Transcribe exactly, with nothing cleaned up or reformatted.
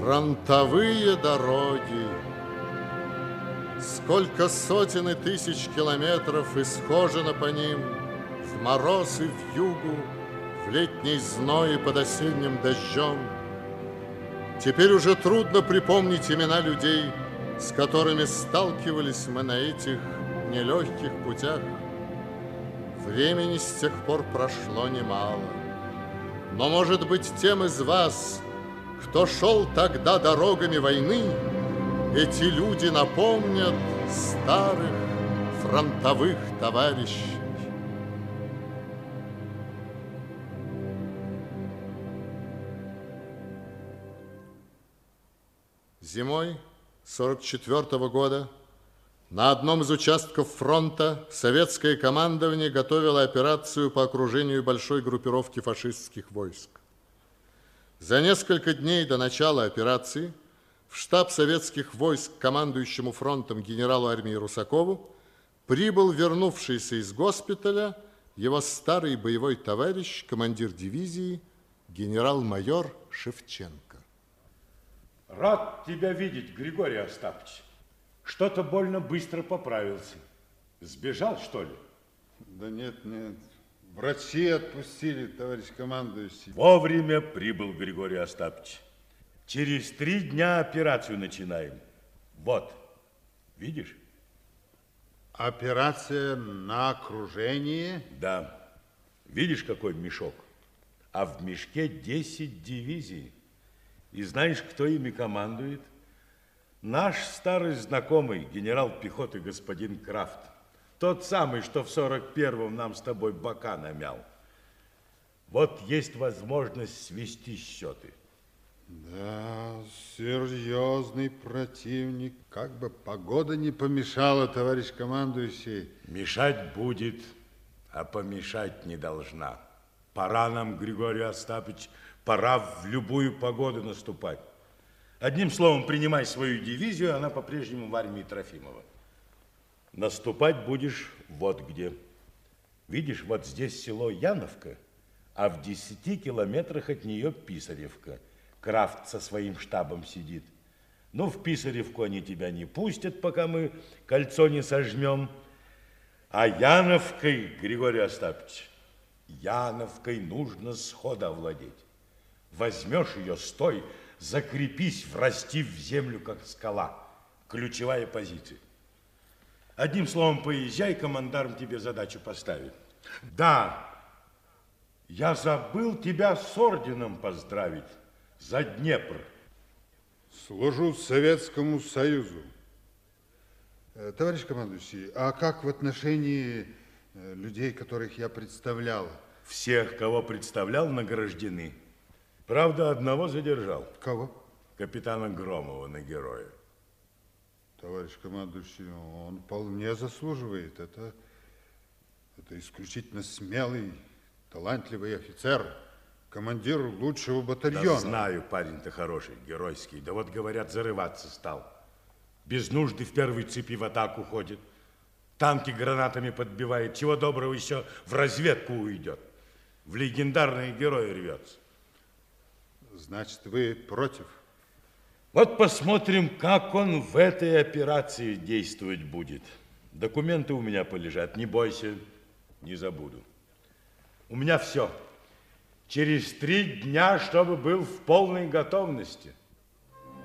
Фронтовые дороги. Сколько сотен и тысяч километров исхожено по ним в мороз и в югу, в летний зной и под осенним дождем. Теперь уже трудно припомнить имена людей, с которыми сталкивались мы на этих нелегких путях. Времени с тех пор прошло немало. Но, может быть, тем из вас, кто шел тогда дорогами войны, эти люди напомнят старых фронтовых товарищей. Зимой сорок четвёртого года на одном из участков фронта советское командование готовило операцию по окружению большой группировки фашистских войск. За несколько дней до начала операции в штаб советских войск командующему фронтом генералу армии Русакову прибыл вернувшийся из госпиталя его старый боевой товарищ, командир дивизии, генерал-майор Шевченко. Рад тебя видеть, Григорий Остапович. Что-то больно быстро поправился. Сбежал, что ли? Да нет, нет. Врачи отпустили, товарищ командующий. Вовремя прибыл Григорий Остапович. Через три дня операцию начинаем. Вот, видишь? Операция на окружение? Да. Видишь, какой мешок? А в мешке десять дивизий. И знаешь, кто ими командует? Наш старый знакомый, генерал пехоты господин Крафт. Тот самый, что в сорок первом нам с тобой бока намял. Вот есть возможность свести счеты. Да, серьезный противник. Как бы погода не помешала, товарищ командующий. Мешать будет, а помешать не должна. Пора нам, Григорий Остапович, пора в любую погоду наступать. Одним словом, принимай свою дивизию, она по-прежнему в армии Трофимова. Наступать будешь вот где. Видишь, вот здесь село Яновка, а в десяти километрах от нее Писаревка. Крафт со своим штабом сидит. Ну, в Писаревку они тебя не пустят, пока мы кольцо не сожмем. А Яновкой, Григорий Остапович, Яновкой нужно сходу овладеть. Возьмешь ее, стой, закрепись, врасти в землю, как скала. Ключевая позиция. Одним словом, поезжай, командарм тебе задачу поставит. Да, я забыл тебя с орденом поздравить за Днепр. Служу Советскому Союзу. Товарищ командующий, а как в отношении людей, которых я представлял? Всех, кого представлял, награждены. Правда, одного задержал. Кого? Капитана Громова на героя. Товарищ командующий, он вполне заслуживает. Это, это исключительно смелый, талантливый офицер, командир лучшего батальона. Да знаю, парень-то хороший, геройский. Да вот, говорят, зарываться стал. Без нужды в первой цепи в атаку ходит. Танки гранатами подбивает. Чего доброго еще в разведку уйдет. В легендарные герои рвется. Значит, вы против? Вот посмотрим, как он в этой операции действовать будет. Документы у меня полежат, не бойся, не забуду. У меня все. Через три дня, чтобы был в полной готовности.